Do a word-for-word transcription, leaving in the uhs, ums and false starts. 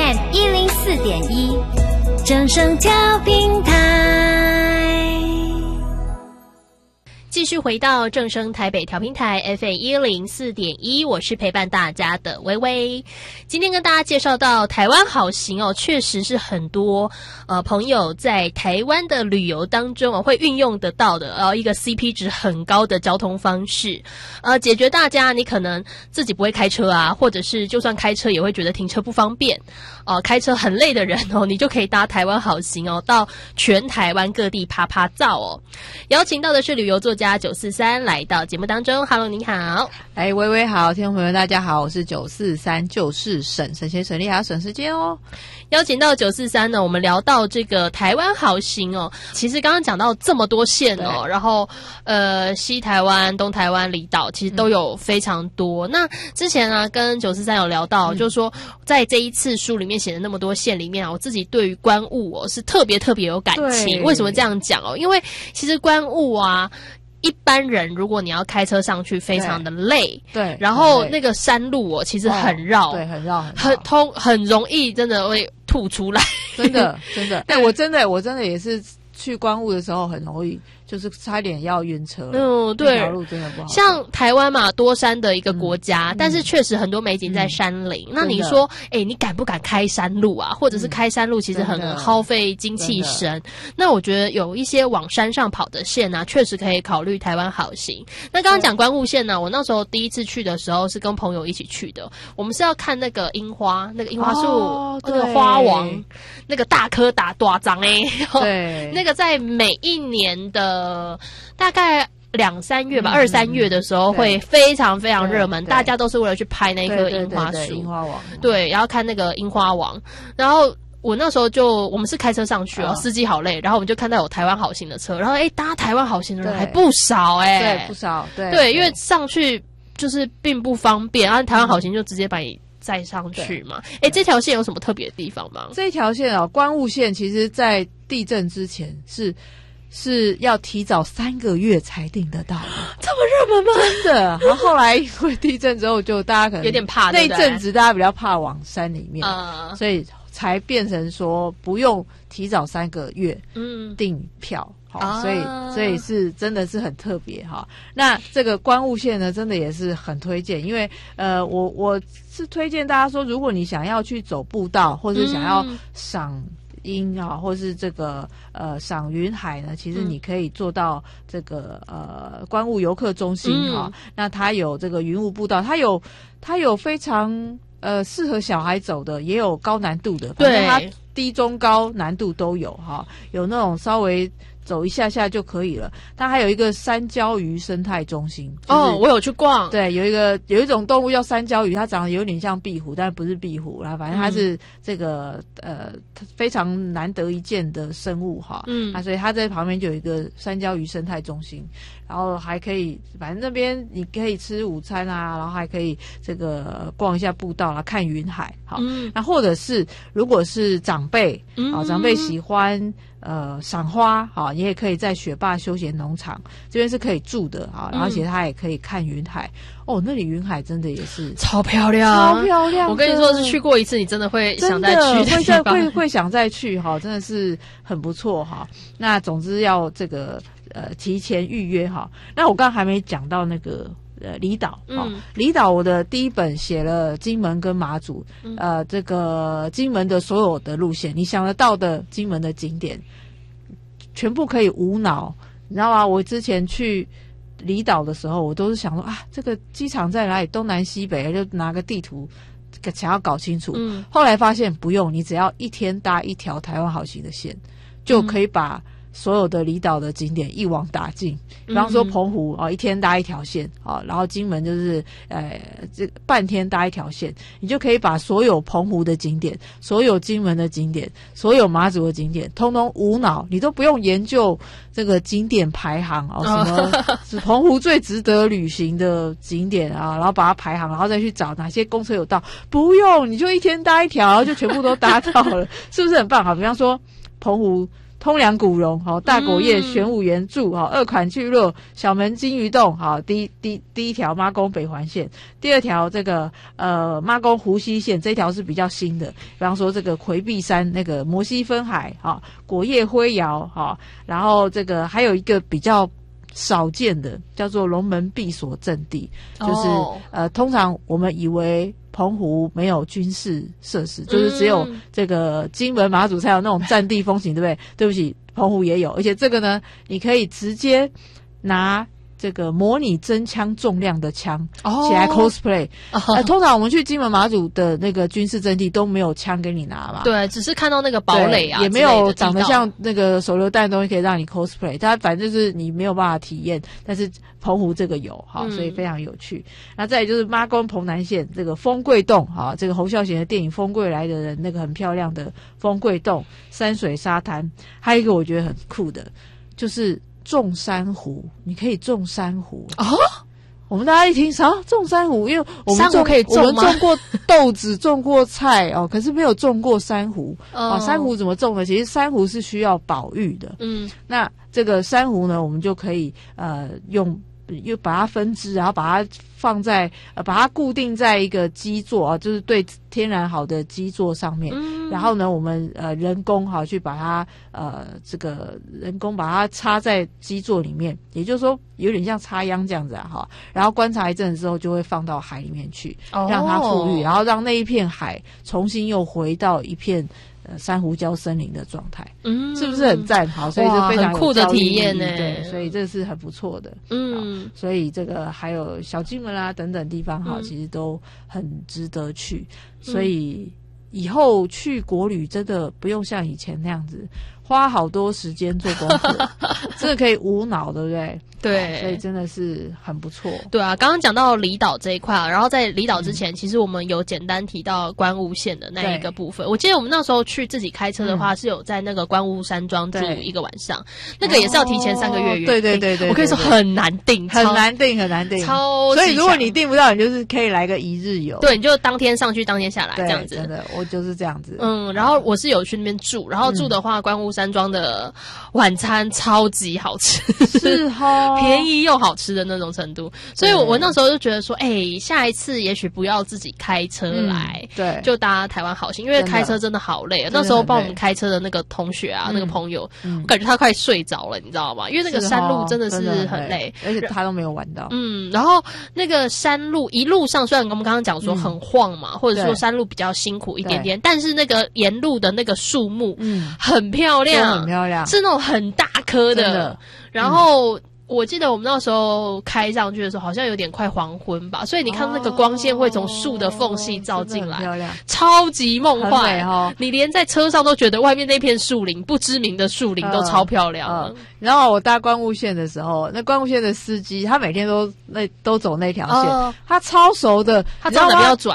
M 一零四点一，正声调频台。 继续回到正声台北调频台 F M 一零四点一，我是陪伴大家的薇薇。今天跟大家介绍到台湾好行哦，确实是很多呃朋友在台湾的旅游当中哦会运用得到的，呃一个 C P 值很高的交通方式，呃解决大家你可能自己不会开车啊，或者是就算开车也会觉得停车不方便，呃开车很累的人哦，你就可以搭台湾好行哦，到全台湾各地趴趴造哦。邀请到的是旅游作家九四三来到节目当中 ，Hello， 你好， 哎，薇薇好，听众朋友大家好，我是九四三，就是沈沈先沈丽，还要沈时间哦。 邀请到九四三呢，我们聊到这个台湾好行哦。其实刚刚讲到这么多县哦，然后呃西台湾、东台湾离岛其实都有非常多。嗯、那之前呢，跟九四三有聊到，嗯、就是说在这一次书里面写的那么多县里面啊，我自己对于观雾哦是特别特别有感情。为什么这样讲哦？因为其实观雾啊。一般人如果你要开车上去，非常的累， 对， 然后那个山路哦，其实很绕， 哦、对，很绕，很很通，很容易，真的会吐出来， 真的，真的，哎，我真的，我真的也是去观雾的时候很容易。就是差点要晕车， 嗯，对， 那条路真的不好。 像台湾嘛，多山的一个国家，嗯、但是确实很多美景在山林。嗯、那你说，哎、欸，你敢不敢开山路啊？或者是开山路，其实很耗费精气神。那我觉得有一些往山上跑的线啊，确实可以考虑台湾好行。那刚刚讲观雾线呢、啊，我那时候第一次去的时候是跟朋友一起去的，我们是要看那个樱花，那个樱花树，哦、那个花王，那个大颗大大张哎，对，那个在每一年的。呃，大概两三月吧，二、嗯、三月的时候会非常非常热门，大家都是为了去拍那棵樱花树，樱花王，对，然后看那个樱花王。然后我那时候就，我们是开车上去哦，司机好累，然后我们就看到有台湾好行的车，然后哎，搭台湾好行的人还不少哎、欸， 对，不少，对， 对，因为上去就是并不方便，然后台湾好行就直接把你载上去嘛。哎，这条线有什么特别的地方吗？ 这条线啊、哦，观雾线其实在地震之前是。是要提早三个月才订得到的， 这么热门吗？ 真的。然后后来因为地震之后，就大家可能有点怕， 那一阵子大家比较怕往山里面，嗯、所以才变成说不用提早三个月订票。好、嗯，所以所以是真的是很特别哈。那这个观雾线呢，真的也是很推荐，因为呃，我我是推荐大家说，如果你想要去走步道，或者想要赏。樱啊，或是这个呃赏云海呢，其实你可以做到这个呃观雾游客中心哈、嗯。那它有这个云雾步道，它有它有非常呃适合小孩走的，也有高难度的，反正它低中高难度都有哈。有那种稍微走一下下就可以了。它还有一个山椒鱼生态中心、就是、 哦，我有去逛。 对，有一个有一种动物叫山椒鱼，它长得有点像壁虎，但不是壁虎啦，反正它是这个、嗯、呃非常难得一见的生物哈。嗯，啊，所以它在旁边就有一个山椒鱼生态中心，然后还可以，反正那边你可以吃午餐啊，然后还可以这个逛一下步道啊，看云海。好，嗯，那或者是如果是长辈，嗯，啊，长辈喜欢。呃，赏花好，你也可以在雪霸休闲农场这边是可以住的啊，而且它也可以看云海、嗯、哦，那里云海真的也是超漂亮， 超漂亮。 我跟你说，是去过一次，你真的会想再去的会再会会想再去哈，真的是很不错哈。那总之要这个呃提前预约哈。那我刚刚还没讲到那个。呃，离岛，嗯，离岛我的第一本写了金门跟马祖，嗯、呃，这个金门的所有的路线，你想得到的金门的景点，全部可以无脑，你知道吗？我之前去离岛的时候，我都是想说啊，这个机场在哪里，东南西北，就拿个地图想要搞清楚。嗯，后来发现不用，你只要一天搭一条台湾好行的线，就可以把。所有的离岛的景点一网打尽，比方说澎湖哦，一天搭一条线哦，然后金门就是呃这半天搭一条线，你就可以把所有澎湖的景点、所有金门的景点、所有马祖的景点，通通无脑，你都不用研究这个景点排行哦，什么是澎湖最值得旅行的景点啊，然后把它排行，然后再去找哪些公车有到，不用，你就一天搭一条，然后就全部都搭到了，是不是很棒？好，比方说澎湖。 通梁古榕，好，大果叶玄武岩柱，好，二款聚落，小门金鱼洞，好，第一第第一条妈宫北环线，第二条这个呃妈宫湖西线，这条是比较新的，比方说这个魁壁山那个摩西分海，哈，果叶灰窑，哈，然后这个还有一个比较少见的叫做龙门闭锁阵地，就是、oh. 呃，通常我们以为澎湖没有军事设施，就是只有这个金门马祖才有那种战地风情，对不对？对不起，澎湖也有，而且这个呢，你可以直接拿这个模拟真枪重量的枪起来 cosplay，、oh. 呃，通常我们去金门马祖的那个军事阵地都没有枪给你拿嘛， 对，只是看到那个堡垒啊， 也没有长得像那个手榴弹的东西可以让你 cosplay， 它反正就是你没有办法体验，但是澎湖这个有，好，所以非常有趣。那、嗯、再来就是妈宫澎南线这个风柜洞，好，这个侯孝贤的电影《风柜来的人》那个很漂亮的风柜洞，山水沙滩，还有一个我觉得很酷的，就是种珊瑚，你可以种珊瑚哦。我们大家一听啥种珊瑚，因为我们种可以种吗？ 我们种过豆子，种过菜哦，可是没有种过珊瑚。哦，哦珊瑚怎么种呢？其实珊瑚是需要保育的。嗯，那这个珊瑚呢，我们就可以呃用。又把它分支，然后把它放在呃，把它固定在一个基座啊，就是对天然好的基座上面。嗯、然后呢，我们呃人工哈去把它呃这个人工把它插在基座里面，也就是说有点像插秧这样子啊哈。然后观察一阵子之后，就会放到海里面去，哦、让它富裕，然后让那一片海重新又回到一片。珊瑚礁森林的状态，嗯，是不是很赞？好，所以就非常有酷的体验呢。 对，所以这是很不错的。嗯，所以这个还有小金门啊等等地方，哈、嗯，其实都很值得去。所以以后去国旅真的不用像以前那样子花好多时间做功课，真的可以无脑，对不对？ 对， 所以真的是很不错。 对啊，刚刚讲到离岛这一块啊，然后在离岛之前、嗯，其实我们有简单提到观雾线的那一个部分。我记得我们那时候去自己开车的话，嗯、是有在那个观雾山庄住一个晚上，那个也是要提前三个月约、哦。对对对 对, 对, 对， 我可以说很难订， 很难订，很难订， 超。 所以如果你订不到，你就是可以来个一日游。 对，你就当天上去，当天下来这样子。 真的，我就是这样子。 嗯，然后我是有去那边住，然后住的话，观雾山庄的晚餐超级好吃， 是哈， 便宜又好。好吃的那种程度，所以我我那时候就觉得说，哎、欸，下一次也许不要自己开车来，嗯、对，就搭台湾好行，因为开车真的好累啊。那时候帮我们开车的那个同学啊，嗯、那个朋友、嗯，我感觉他快睡着了，你知道吗？因为那个山路真的是很累， 而且他都没有玩到。 嗯，然后那个山路一路上，虽然我们刚刚讲说很晃嘛、嗯，或者说山路比较辛苦一点点，但是那个沿路的那个树木，嗯，很漂亮， 很漂亮， 是那种很大棵的，的然后。嗯我记得我们那时候开上去的时候，好像有点快黄昏吧，所以你看那个光线会从树的缝隙照进来，哦、漂亮，超级梦幻哦！你连在车上都觉得外面那片树林，不知名的树林都超漂亮、呃呃。 然后我搭观雾线的时候，那观雾线的司机他每天都那都走那条线，哦、他超熟的， 他知道哪边要转